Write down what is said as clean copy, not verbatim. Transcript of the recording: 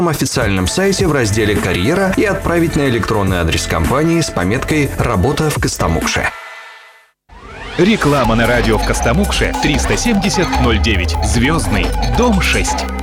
официальном сайте в разделе «Карьера» и отправить на электронный адрес компании с пометкой «Работа в Костомукше». Реклама на радио в Костомукше 370 09. Звездный, дом 6.